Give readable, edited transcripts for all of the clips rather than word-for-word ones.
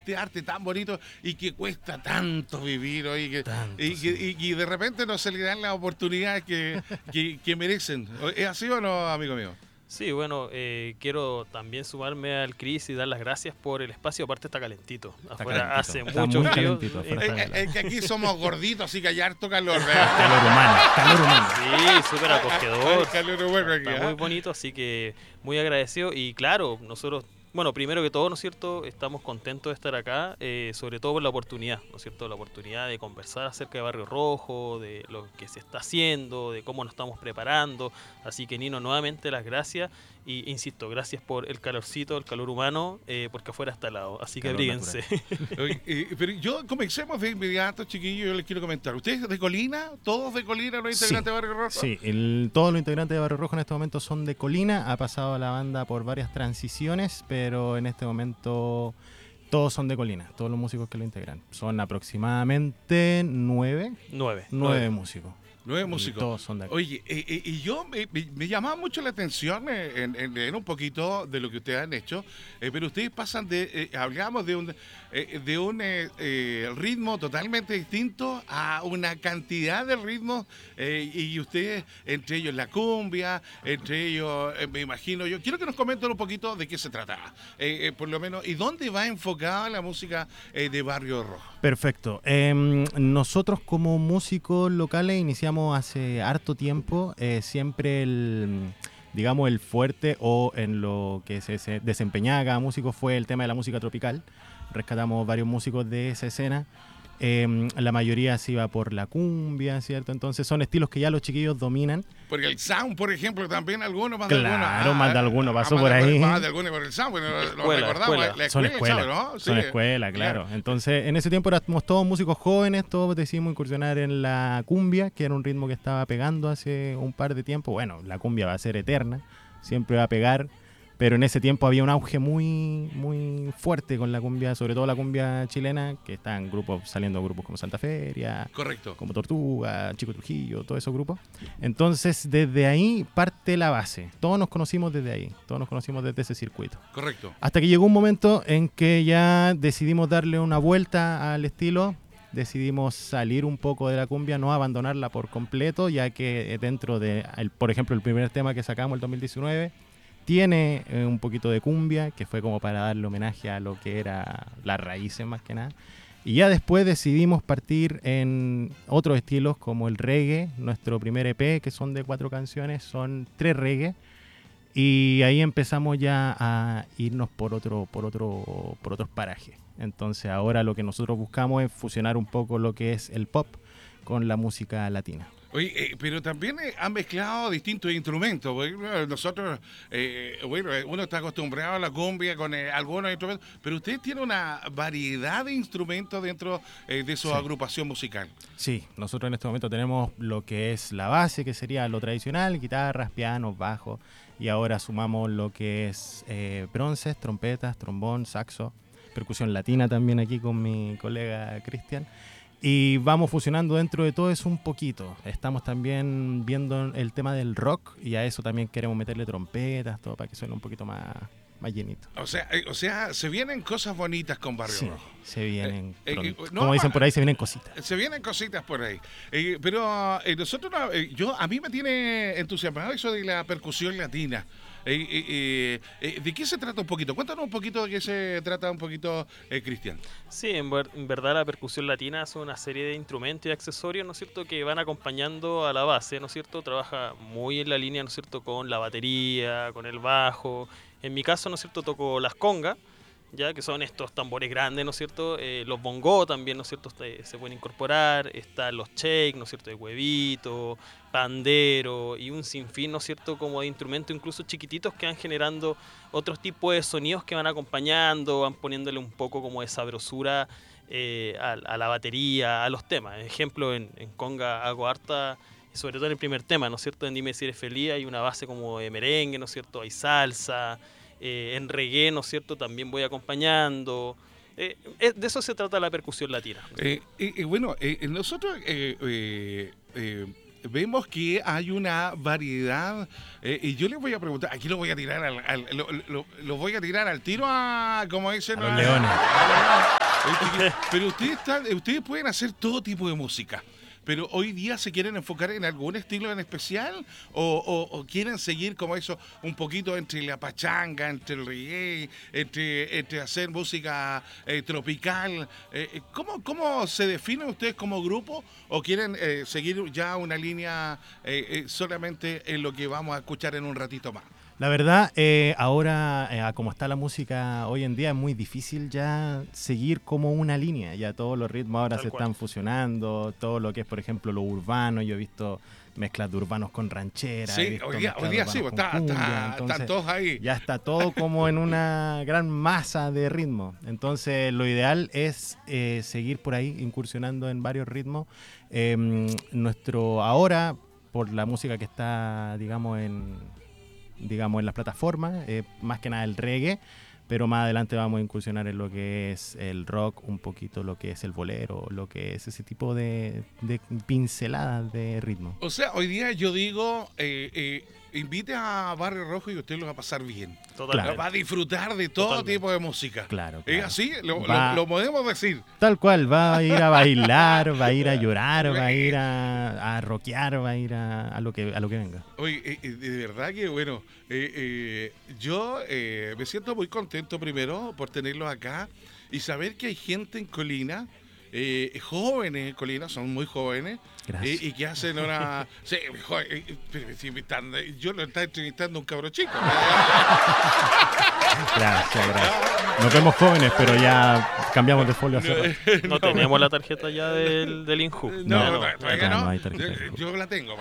este arte tan bonito y que cuesta tanto vivir hoy, y de repente no se le dan las oportunidades que merecen. ¿Es así o no, amigo mío? Sí, bueno, quiero también sumarme al Cris y dar las gracias por el espacio. Aparte está calentito. Afuera hace mucho frío. Es que aquí somos gorditos, así que hay harto calor. Calor humano. Sí, súper acogedor. Calor humano aquí, está muy bonito, así que muy agradecido. Y claro, nosotros, bueno, primero que todo, ¿no es cierto?, estamos contentos de estar acá, sobre todo por la oportunidad, ¿no es cierto?, la oportunidad de conversar acerca de Barrio Rojo, de lo que se está haciendo, de cómo nos estamos preparando. Así que, Nino, nuevamente las gracias y, insisto, gracias por el calorcito, el calor humano, porque afuera está helado, así que abríguense. Pero comencemos de inmediato, chiquillos, yo les quiero comentar. ¿Ustedes de Colina? ¿Todos de Colina los integrantes de Barrio Rojo? Sí, todos los integrantes de Barrio Rojo en este momento son de Colina. Ha pasado la banda por varias transiciones, pero en este momento todos son de Colina, todos los músicos que lo integran. Son aproximadamente 9 músicos. 9 músicos. Todos son de aquí. Oye, y yo me llamaba mucho la atención en un poquito de lo que ustedes han hecho, pero ustedes pasan hablamos de un ritmo totalmente distinto a una cantidad de ritmos, y ustedes, entre ellos la cumbia, entre ellos, me imagino, yo quiero que nos comenten un poquito de qué se trataba, por lo menos, y dónde va enfocada la música de Barrio Rojo. Perfecto. Nosotros como músicos locales iniciamos hace harto tiempo, siempre el fuerte o en lo que se desempeñaba cada músico fue el tema de la música tropical. Rescatamos varios músicos de esa escena. La mayoría se iba por la cumbia, ¿cierto? Entonces son estilos que ya los chiquillos dominan. Porque el sound, por ejemplo, también algunos más claro, de algunos. Claro, más de algunos pasó por ahí. Más de algunos por el sound, bueno, lo recordamos. Son escuelas, ¿no? Son escuelas, claro. Entonces, en ese tiempo éramos todos músicos jóvenes, todos decidimos incursionar en la cumbia, que era un ritmo que estaba pegando hace un par de tiempo. Bueno, la cumbia va a ser eterna, siempre va a pegar. Pero en ese tiempo había un auge muy, muy fuerte con la cumbia, sobre todo la cumbia chilena, que están saliendo grupos como Santa Feria, correcto, como Tortuga, Chico Trujillo, todos esos grupos. Entonces, desde ahí parte la base. Todos nos conocimos desde ahí, todos nos conocimos desde ese circuito. Correcto. Hasta que llegó un momento en que ya decidimos darle una vuelta al estilo, decidimos salir un poco de la cumbia, no abandonarla por completo, ya que dentro de, por ejemplo, el primer tema que sacamos el 2019, tiene un poquito de cumbia, que fue como para darle homenaje a lo que era las raíces más que nada. Y ya después decidimos partir en otros estilos como el reggae. Nuestro primer EP, que son de 4 canciones, son 3 reggae. Y ahí empezamos ya a irnos por otros parajes. Entonces ahora lo que nosotros buscamos es fusionar un poco lo que es el pop con la música latina. Oye, pero también han mezclado distintos instrumentos. Nosotros, uno está acostumbrado a la cumbia con algunos instrumentos, pero ustedes tienen una variedad de instrumentos dentro de su agrupación musical. Sí, nosotros en este momento tenemos lo que es la base, que sería lo tradicional, guitarras, pianos, bajos, y ahora sumamos lo que es bronces, trompetas, trombón, saxo, percusión latina también aquí con mi colega Cristian. Y vamos fusionando dentro de todo eso un poquito. Estamos también viendo el tema del rock y a eso también queremos meterle trompetas, todo para que suene un poquito más llenito. O sea, se vienen cosas bonitas con Barrio Rojo. Se vienen, como dicen por ahí, se vienen cositas. Se vienen cositas por ahí. Pero nosotros, a mí me tiene entusiasmado eso de la percusión latina. ¿De qué se trata un poquito? Cuéntanos un poquito de qué se trata un poquito, Cristian. Sí, en verdad la percusión latina es una serie de instrumentos y accesorios, ¿no es cierto?, que van acompañando a la base, ¿no es cierto? Trabaja muy en la línea, ¿no es cierto?, con la batería, con el bajo. En mi caso, ¿no es cierto?, toco las congas, ya que son estos tambores grandes, ¿no es cierto? Los bongos también, ¿no es cierto?, se pueden incorporar. Están los shakes, ¿no es cierto?, de huevito, pandero y un sinfín, ¿no es cierto?, como de instrumentos incluso chiquititos que van generando otros tipos de sonidos que van acompañando, van poniéndole un poco como de sabrosura a la batería, a los temas. Ejemplo, en conga hago harta, sobre todo en el primer tema, ¿no es cierto?, en Dime si eres feliz hay una base como de merengue, ¿no es cierto?, hay salsa. En reggae, ¿no es cierto?, también voy acompañando. De eso se trata la percusión latina. Bueno, nosotros vemos que hay una variedad, y yo les voy a preguntar, aquí lo voy a tirar lo voy a tirar al tiro como dicen a los leones. Pero ustedes pueden hacer todo tipo de música. Pero hoy día se quieren enfocar en algún estilo en especial o quieren seguir como eso un poquito entre la pachanga, entre el reggae, entre hacer música tropical. ¿Cómo se definen ustedes como grupo o quieren seguir ya una línea solamente en lo que vamos a escuchar en un ratito más? La verdad, ahora, como está la música hoy en día, es muy difícil ya seguir como una línea. Ya todos los ritmos ahora Tal se cual. están fusionando, todo lo que es, por ejemplo, lo urbano. Yo he visto mezclas de urbanos con rancheras. he Sí, visto hoy día mezclas de sí, urbanos con cumbia, están entonces, todos ahí. ya está todo como en una gran masa de ritmos. Entonces, lo ideal es seguir por ahí, incursionando en varios ritmos. Ahora, por la música que está, digamos, en las plataformas, más que nada el reggae, pero más adelante vamos a incursionar en lo que es el rock, un poquito lo que es el bolero, lo que es ese tipo de pinceladas de ritmo. O sea, hoy día yo digo, invite a Barrio Rojo y usted lo va a pasar bien. Totalmente. Va a disfrutar de todo Totalmente. tipo de música. Claro, ¿Es claro. así? Va- Lo podemos decir. Tal cual, va a ir a bailar, va a ir a llorar, va a ir a rockear, va a ir a lo que venga. Oye, de verdad que bueno, yo me siento muy contento primero por tenerlos acá y saber que hay gente en Colina, jóvenes en Colina, son muy jóvenes, Gracias. y que hacen una... Sí, pero yo lo estaba entrevistando a un cabro chico. Gracias. Nos vemos jóvenes, pero ya cambiamos de folio hace rato. No tenemos la tarjeta ya del INJU. No, Ya todavía no, no. no hay tarjeta. Yo la tengo.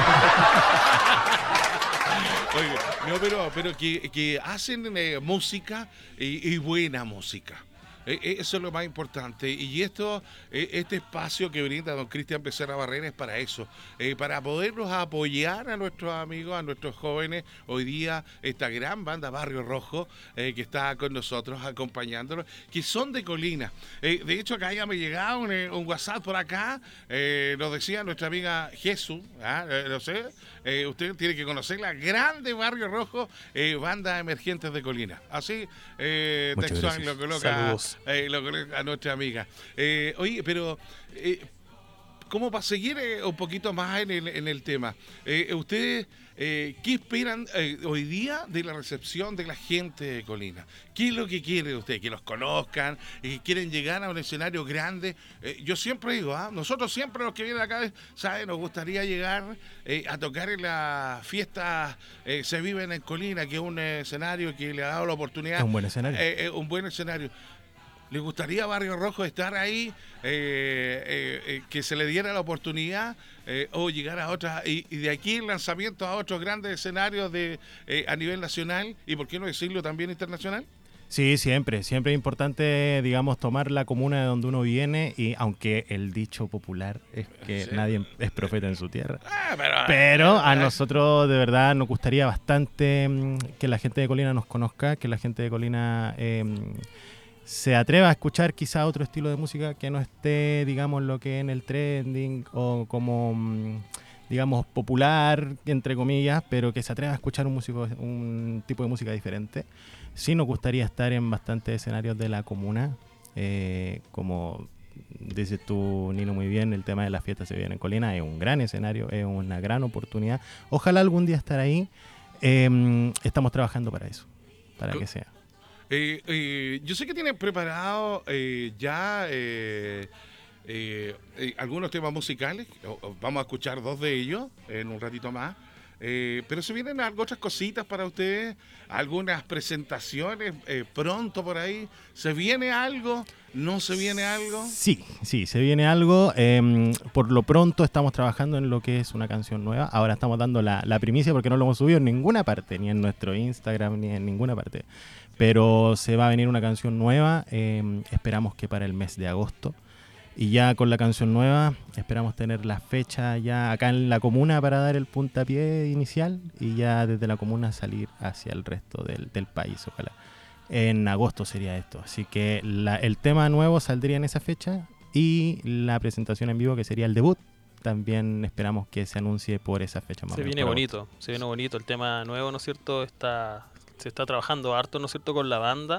Oye, no, pero que hacen música y buena música. Eso es lo más importante. Y este espacio que brinda don Cristian Becerra Barrera es para eso, para podernos apoyar a nuestros amigos, a nuestros jóvenes. Hoy día esta gran banda Barrio Rojo que está con nosotros acompañándonos, que son de Colina. De hecho, acá ya me llegaba un WhatsApp por acá, nos decía nuestra amiga Jesús, no sé, usted tiene que conocer la grande Barrio Rojo, banda emergentes de Colina. Así Muchas textual gracias. lo coloca. Saludos. Lo coloca a nuestra amiga. Oye, pero como para seguir un poquito más en el tema, ustedes, ¿qué esperan hoy día de la recepción de la gente de Colina? ¿Qué es lo que quieren ustedes? Que los conozcan, quieren llegar a un escenario grande. Yo siempre digo, nosotros siempre los que vienen acá, ¿saben? Nos gustaría llegar a tocar en las fiestas Se Viven en Colina, que es un escenario que le ha dado la oportunidad. Es un buen escenario. Un buen escenario. ¿Les gustaría a Barrio Rojo estar ahí, que se le diera la oportunidad o llegar a otras, y de aquí el lanzamiento a otros grandes escenarios a nivel nacional y, por qué no decirlo, también internacional? Sí, siempre es importante, digamos, tomar la comuna de donde uno viene, y aunque el dicho popular es que Sí. nadie es profeta en su tierra. Pero Pero a nosotros de verdad nos gustaría bastante que la gente de Colina nos conozca, que la gente de Colina se atreva a escuchar quizá otro estilo de música que no esté, digamos, lo que en el trending o como, digamos, popular, entre comillas, pero que se atreva a escuchar un tipo de música diferente. Sí nos gustaría estar en bastantes escenarios de la comuna, como dices tú, Nino, muy bien, el tema de las fiestas Se Viven en Colina es un gran escenario, es una gran oportunidad. Ojalá algún día estar ahí. Estamos trabajando para eso, para que sea. Yo sé que tienen preparado ya algunos temas musicales. Vamos a escuchar 2 de ellos en un ratito más. Pero se vienen otras cositas para ustedes, algunas presentaciones pronto por ahí. ¿Se viene algo? ¿No se viene algo? Sí, se viene algo. Por lo pronto estamos trabajando en lo que es una canción nueva. Ahora estamos dando la primicia porque no lo hemos subido en ninguna parte, ni en nuestro Instagram, ni en ninguna parte. Pero se va a venir una canción nueva, esperamos que para el mes de agosto. Y ya con la canción nueva esperamos tener la fecha ya acá en la comuna para dar el puntapié inicial y ya desde la comuna salir hacia el resto del país, ojalá. En agosto sería esto, así que el tema nuevo saldría en esa fecha y la presentación en vivo, que sería el debut, también esperamos que se anuncie por esa fecha más o Se menos, viene por bonito, el tema nuevo, ¿no es cierto? Se está trabajando harto, ¿no es cierto?, con la banda.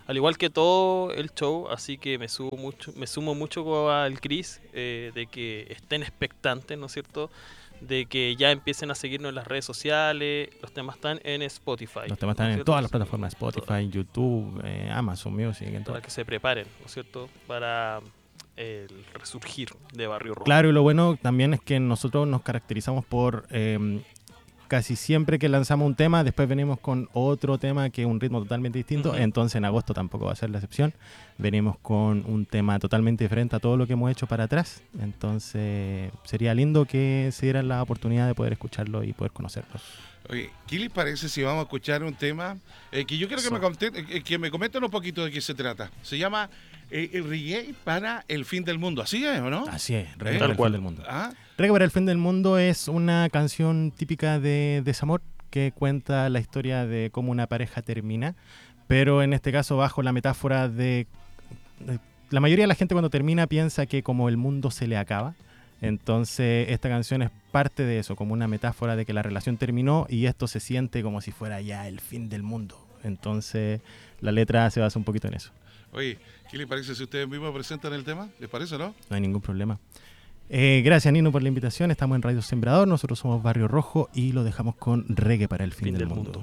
al igual que todo el show, así que me sumo mucho al Chris, de que estén expectantes, ¿no es cierto?, de que ya empiecen a seguirnos en las redes sociales. Los temas están en Spotify. Los temas están en todas las plataformas, Spotify, YouTube, Amazon Music, en para todas. que se preparen, ¿no es cierto?, para el resurgir de Barrio Rojo. Claro, y lo bueno también es que nosotros nos caracterizamos por casi siempre que lanzamos un tema, después venimos con otro tema que es un ritmo totalmente distinto. Entonces en agosto tampoco va a ser la excepción. Venimos con un tema totalmente diferente a todo lo que hemos hecho para atrás. Entonces sería lindo que se dieran la oportunidad de poder escucharlo y poder conocerlo. Oye, ¿qué les parece si vamos a escuchar un tema que yo quiero que me comenten un poquito de qué se trata? Se llama el reggae para el fin del mundo. ¿Así es o no? Así es, Reggae Tal para el cual. fin del mundo. ¿Ah? Reggae para el fin del mundo es una canción típica de desamor que cuenta la historia de cómo una pareja termina, pero en este caso bajo la metáfora de la mayoría de la gente cuando termina piensa que como el mundo se le acaba. Entonces esta canción es parte de eso, como una metáfora de que la relación terminó y esto se siente como si fuera ya el fin del mundo. Entonces la letra se basa un poquito en eso. Oye, ¿qué les parece si ustedes mismos presentan el tema? ¿Les parece, no? No hay ningún problema. Gracias, Nino, por la invitación. Estamos en Radio Sembrador, nosotros somos Barrio Rojo y lo dejamos con Reggae para el fin del mundo.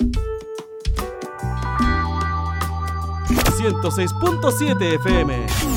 106.7 FM.